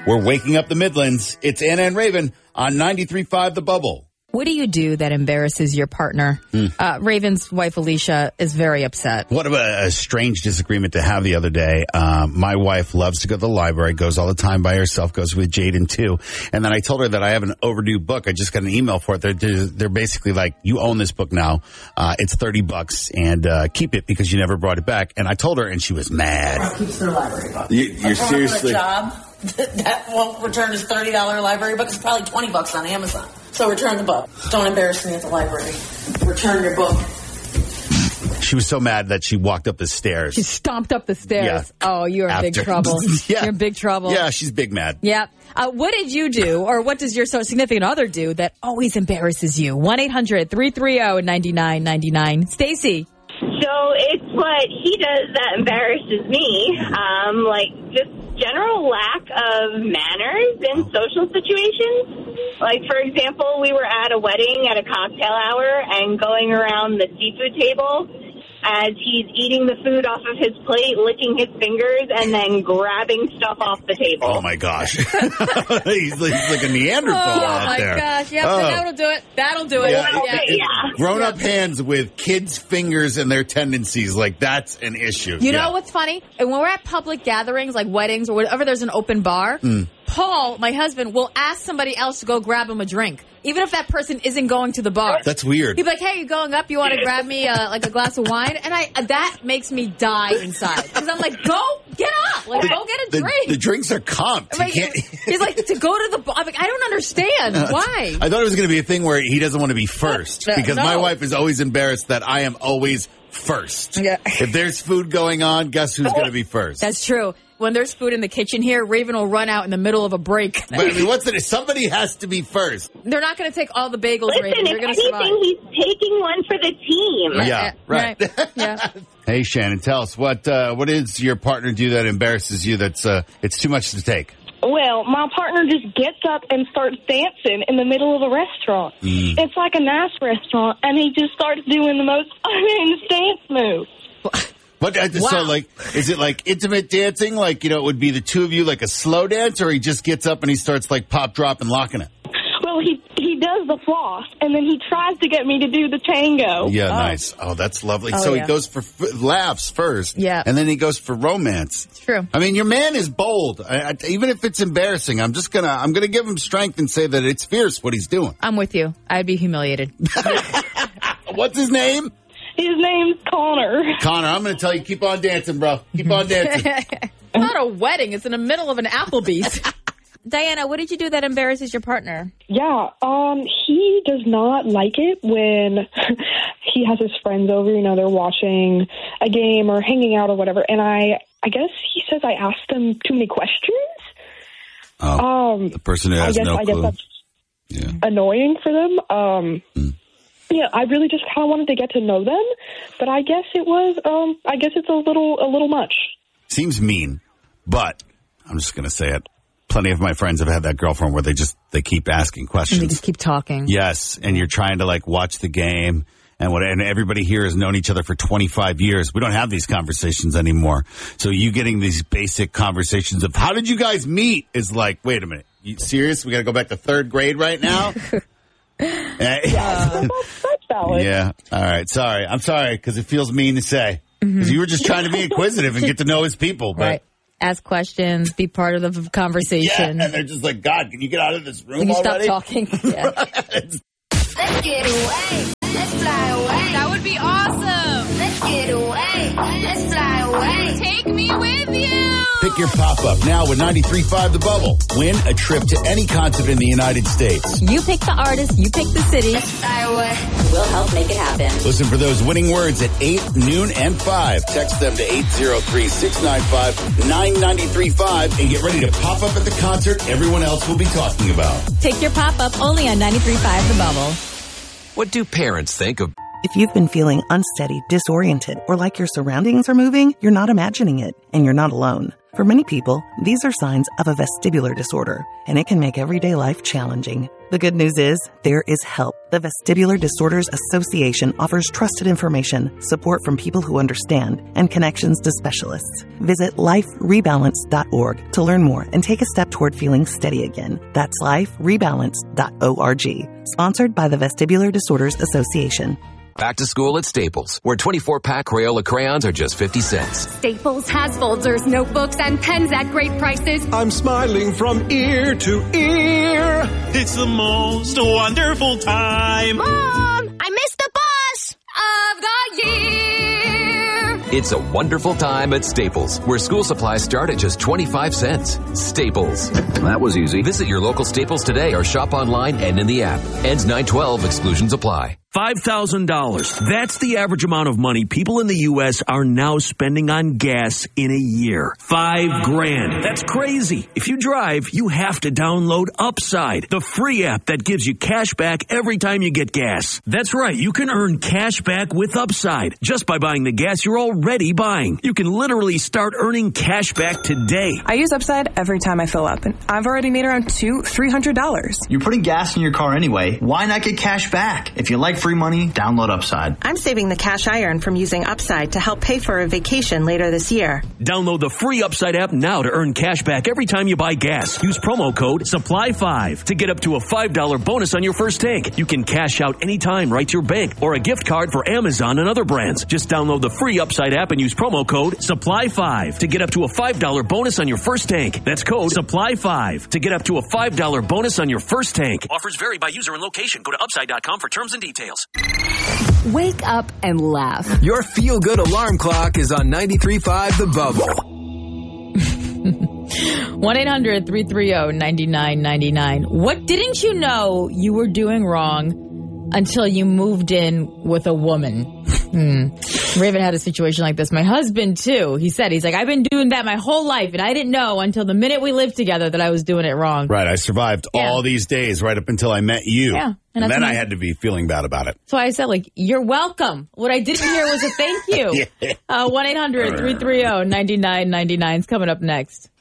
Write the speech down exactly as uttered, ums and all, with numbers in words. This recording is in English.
We're waking up the Midlands. It's Anna and Raven on ninety-three point five The Bubble. What do you do that embarrasses your partner? Hmm. Uh, Raven's wife, Alicia, is very upset. What a, a strange disagreement to have the other day. Um, my wife loves to go to the library, goes all the time by herself, goes with Jaden too. And then I told her that I have an overdue book. I just got an email for it. They're, they're, they're basically like, you own this book now. Uh, it's thirty bucks and uh, keep it because you never brought it back. And I told her and she was mad. Keeps their library book. You, you're seriously... A job that won't return his thirty dollars library book. It's probably twenty bucks on Amazon. So return the book. Don't embarrass me at the library. Return your book. She was so mad that she walked up the stairs. She stomped up the stairs. Yeah. Oh, you're in After. big trouble. yeah. You're in big trouble. Yeah, she's big mad. Yeah. Uh, what did you do, or what does your so significant other do that always embarrasses you? one eight hundred three three zero nine nine nine nine. Stacy. So it's what he does that embarrasses me. Um, like just general lack of manners in social situations. Like, for example, we were at a wedding at a cocktail hour and going around the seafood table as he's eating the food off of his plate, licking his fingers, and then grabbing stuff off the table. Oh, my gosh. he's, like, he's like a Neanderthal oh, out my there. gosh. Yep, oh. that'll do it. That'll do it. Yeah, yeah. it, it, yeah. Grown-up hands with kids' fingers and their tendencies, like, that's an issue. You yeah. know what's funny? And when we're at public gatherings, like weddings or whatever, there's an open bar, mm. Paul, my husband, will ask somebody else to go grab him a drink, even if that person isn't going to the bar. That's weird. He'd be like, hey, you going up? You want to grab me uh, like a glass of wine? And I that makes me die inside. Because I'm like, go, get up. Like, the, go get a the, drink. The drinks are comped. Like, he's like, to go to the bar. I'm like, I don't understand. Why? I thought it was going to be a thing where he doesn't want to be first. Because no. my wife is always embarrassed that I am always first. Yeah. If there's food going on, guess who's going to be first? That's true. When there's food in the kitchen here, Raven will run out in the middle of a break. But I mean, what's it? Somebody has to be first. They're not going to take all the bagels, Listen, Raven. They're if going to anything, survive. he's taking one for the team. Yeah, yeah right. right. Yeah. Hey, Shannon, tell us what uh, what is your partner do that embarrasses you? That's uh, it's too much to take. Well, my partner just gets up and starts dancing in the middle of a restaurant. Mm. It's like a nice restaurant, and he just starts doing the most unhinged dance moves. What, uh, wow. So, like, is it like intimate dancing? Like, you know, it would be the two of you, like a slow dance, or he just gets up and he starts like pop, drop, and locking it? Well, he he does the floss, and then he tries to get me to do the tango. Yeah, oh. nice. Oh, that's lovely. Oh, so yeah. he goes for f- laughs first, yeah, and then he goes for romance. It's true. I mean, your man is bold. I, I, even if it's embarrassing, I'm just gonna I'm gonna give him strength and say that it's fierce what he's doing. I'm with you. I'd be humiliated. What's his name? His name's Connor. Connor, I'm going to tell you, keep on dancing, bro. Keep on dancing. It's not a wedding. It's in the middle of an Applebee's. Diana, what did you do that embarrasses your partner? Yeah, um, he does not like it when he has his friends over, you know, they're watching a game or hanging out or whatever, and I, I guess he says I asked them too many questions. Oh, um, the person who has I guess, no I clue. guess that's yeah. annoying for them. Um, mm. Yeah, I really just kind of wanted to get to know them, but I guess it was, um, I guess it's a little, a little much. Seems mean, but I'm just going to say it. Plenty of my friends have had that girlfriend where they just, they keep asking questions. And they just keep talking. Yes, and you're trying to like watch the game, and what, and everybody here has known each other for twenty-five years. We don't have these conversations anymore. So you getting these basic conversations of how did you guys meet is like, wait a minute, you serious? We got to go back to third grade right now? Yeah, that's, that's valid. Yeah. All right. Sorry. I'm sorry because it feels mean to say. Because mm-hmm. you were just trying to be inquisitive and get to know his people. But right. Ask questions, be part of the conversation. Yeah, and they're just like, God, can you get out of this room Can you already? stop talking? Yeah. Let's get away. Let's fly away. That would be awesome. Let's get away. Let's fly away. Take me with you. Pick your pop-up now with ninety-three point five The Bubble. Win a trip to any concert in the United States. You pick the artist, you pick the city. Let's fly away. We'll help make it happen. Listen for those winning words at eight, noon, and five. Text them to eight zero three, six nine five, nine nine three five and get ready to pop up at the concert everyone else will be talking about. Pick your pop-up only on ninety-three point five The Bubble. What do parents think of? If you've been feeling unsteady, disoriented, or like your surroundings are moving, you're not imagining it, and you're not alone. For many people, these are signs of a vestibular disorder, and it can make everyday life challenging. The good news is there is help. The Vestibular Disorders Association offers trusted information, support from people who understand, and connections to specialists. Visit life rebalance dot org to learn more and take a step toward feeling steady again. That's life rebalance dot org. Sponsored by the Vestibular Disorders Association. Back to school at Staples, where twenty-four pack Crayola crayons are just fifty cents. Staples has folders, notebooks, and pens at great prices. I'm smiling from ear to ear. It's the most wonderful time. Mom, I missed the bus of the year. It's a wonderful time at Staples, where school supplies start at just twenty-five cents. Staples. That was easy. Visit your local Staples today or shop online and in the app. Ends nine twelve. Exclusions apply. five thousand dollars. That's the average amount of money people in the U S are now spending on gas in a year. Five grand. That's crazy. If you drive, you have to download Upside, the free app that gives you cash back every time you get gas. That's right. You can earn cash back with Upside just by buying the gas you're already buying. You can literally start earning cash back today. I use Upside every time I fill up, and I've already made around two, three hundred dollars. You're putting gas in your car anyway. Why not get cash back? If you like free money, download Upside. I'm saving the cash I earn from using Upside to help pay for a vacation later this year. Download the free Upside app now to earn cash back every time you buy gas. Use promo code supply five to get up to a five dollar bonus on your first tank. You can cash out anytime right to your bank or a gift card for Amazon and other brands. Just download the free Upside app and use promo code supply five to get up to a five dollar bonus on your first tank. That's code supply five to get up to a five dollar bonus on your first tank. Offers vary by user and location. Go to upside dot com for terms and details. Wake up and laugh. Your feel-good alarm clock is on ninety-three point five The Bubble. one eight hundred three three zero nine nine nine nine. What didn't you know you were doing wrong until you moved in with a woman? Hmm. Raven had a situation like this. My husband, too. He said, he's like, I've been doing that my whole life, and I didn't know until the minute we lived together that I was doing it wrong. Right. I survived yeah. all these days right up until I met you. Yeah. And, and then I had to be feeling bad about it. So I said, like, you're welcome. What I didn't hear was a thank you. yeah. uh, one eight hundred three three zero nine nine nine nine is coming up next.